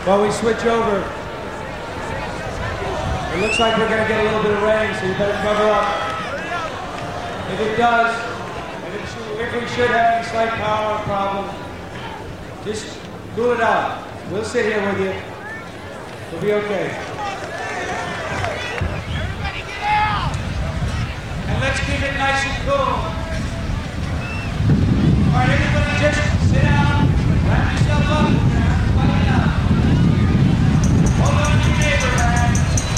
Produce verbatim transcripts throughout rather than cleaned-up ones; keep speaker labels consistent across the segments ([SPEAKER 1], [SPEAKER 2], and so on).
[SPEAKER 1] While we switch over, it looks like we're going to get a little bit of rain, so you better cover up. If it does, if, it should, if we should have any slight power problem, just cool it out. We'll sit here with you. We'll be okay.
[SPEAKER 2] Everybody get out!
[SPEAKER 1] And let's keep it nice and cool. All right, everybody just sit down, wrap yourself up, we're gonna have to fight it out. Hold on to your neighbor, man.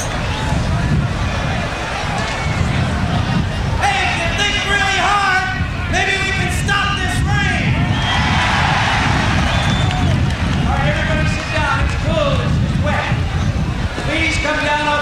[SPEAKER 2] Hey, if you think really hard, maybe we can stop this rain!
[SPEAKER 1] All right, everybody sit down. It's cool. It's, it's wet. Please come down off